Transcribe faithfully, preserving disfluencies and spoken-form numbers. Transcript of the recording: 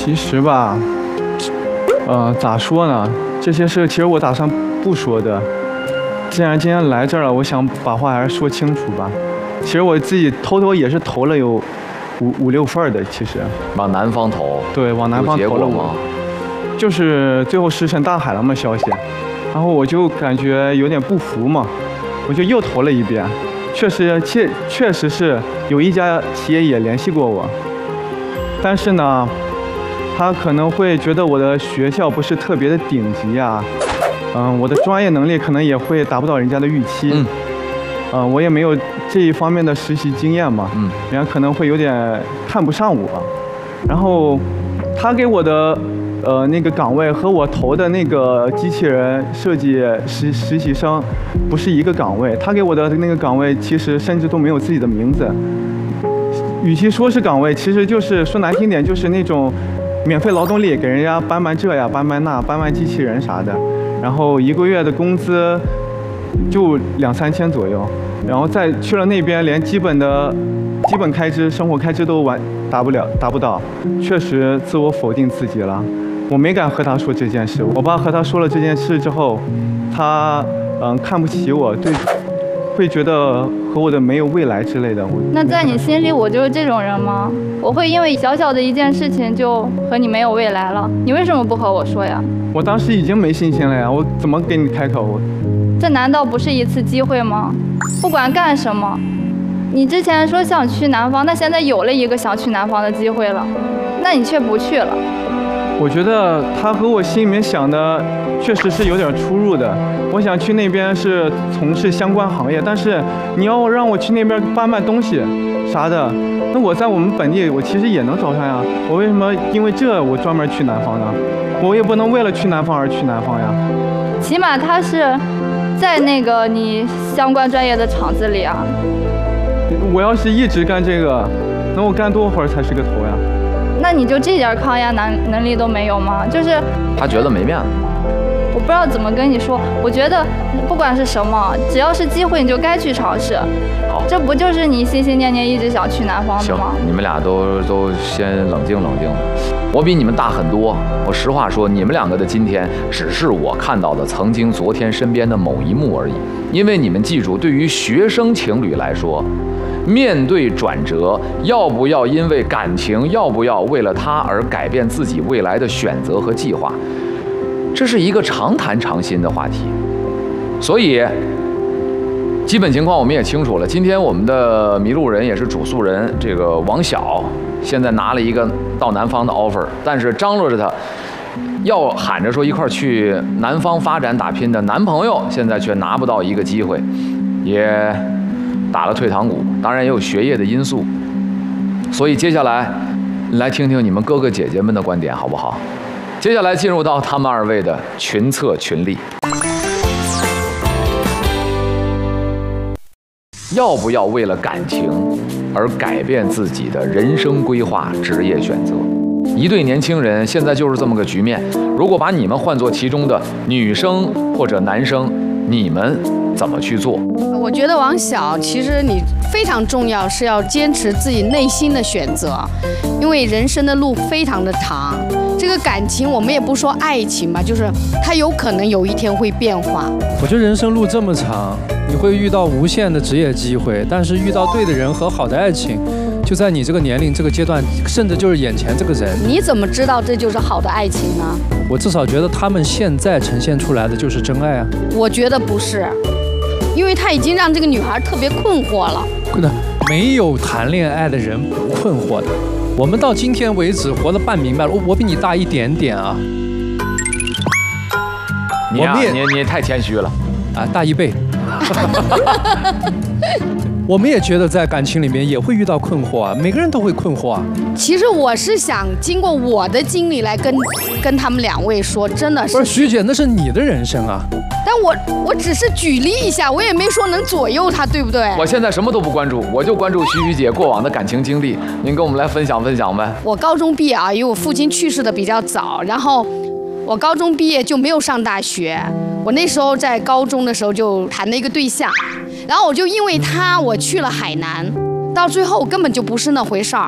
其实吧，呃，咋说呢？这些事其实我打算不说的。既然今天来这儿了，我想把话还是说清楚吧。其实我自己偷偷也是投了有五五六份的，其实往南方投。 对，往南方投了我。就是最后石沉大海了嘛消息，然后我就感觉有点不服嘛，我就又投了一遍。确实，确确实是有一家企业也联系过我，但是呢，他可能会觉得我的学校不是特别的顶级呀，嗯，我的专业能力可能也会达不到人家的预期，嗯，呃，我也没有这一方面的实习经验嘛，嗯，人家可能会有点看不上我，然后他给我的。呃，那个岗位和我投的那个机器人设计实实习生不是一个岗位，他给我的那个岗位其实甚至都没有自己的名字。与其说是岗位，其实就是说难听点，就是那种免费劳动力，给人家搬搬这呀、搬搬那、搬搬机器人啥的。然后一个月的工资就两三千左右，然后再去了那边，连基本的基本开支、生活开支都完达不了、达不到，确实自我否定自己了。我没敢和他说这件事，我爸和他说了这件事之后，他嗯看不起我，对，会觉得和我的没有未来之类的。 那在你心里，我就是这种人吗？我会因为小小的一件事情就和你没有未来了？你为什么不和我说呀？ 我当时已经没信心了呀，我怎么给你开口？ 这难道不是一次机会吗？不管干什么，你之前说想去南方，那现在有了一个想去南方的机会了，那你却不去了。 我觉得他和我心里面想的确实是有点出入的。我想去那边是从事相关行业，但是你要让我去那边搬卖东西啥的，那我在我们本地我其实也能找上呀。我为什么因为这我专门去南方呢？我也不能为了去南方而去南方呀。 起码他是在那个你相关专业的厂子里啊。 我要是一直干这个，那我干多会儿才是个头呀？ 那你就这点抗压能能力都没有吗？就是他觉得没面子。 我不知道怎么跟你说，我觉得不管是什么，只要是机会你就该去尝试。 好， 这不就是你心心念念一直想去南方的吗？ 行，你们俩都都先冷静冷静。我比你们大很多，我实话说，你们两个的今天只是我看到的曾经昨天身边的某一幕而已。因为你们记住，对于学生情侣来说，面对转折，要不要因为感情，要不要为了他而改变自己未来的选择和计划，这是一个常谈常新的话题。所以基本情况我们也清楚了。今天我们的迷路人也是主诉人，这个王晓现在拿了一个到南方的 offer， 但是张罗着他要喊着说一块儿去南方发展打拼的男朋友，现在却拿不到一个机会，也打了退堂鼓，当然也有学业的因素。所以接下来来听听你们哥哥姐姐们的观点好不好？接下来进入到他们二位的群策群力。要不要为了感情而改变自己的人生规划、职业选择？一对年轻人现在就是这么个局面。如果把你们换作其中的女生或者男生，你们怎么去做？ 我觉得王晓，其实你非常重要是要坚持自己内心的选择，因为人生的路非常的长。这个感情我们也不说爱情吧，就是它有可能有一天会变化。 我觉得人生路这么长，你会遇到无限的职业机会，但是遇到对的人和好的爱情，就在你这个年龄这个阶段，甚至就是眼前这个人。 你怎么知道这就是好的爱情呢？ 我至少觉得他们现在呈现出来的就是真爱啊。 我觉得不是，因为他已经让这个女孩特别困惑了。 困的，没有谈恋爱的人不困惑的。我们到今天为止活得半明白了，我我比你大一点点啊。 你呀、啊，你你也太谦虚了啊，大一倍。我们也觉得在感情里面也会遇到困惑啊，每个人都会困惑啊。 其实我是想经过我的经历来跟跟他们两位说，真的是。 不是徐姐，那是你的人生啊。 但我我只是举例一下，我也没说能左右他，对不对？ 我现在什么都不关注，我就关注徐徐姐过往的感情经历，您跟我们来分享分享呗。 我高中毕业啊，因为我父亲去世的比较早，然后我高中毕业就没有上大学。我那时候在高中的时候就谈了一个对象，然后我就因为他我去了海南，到最后根本就不是那回事儿。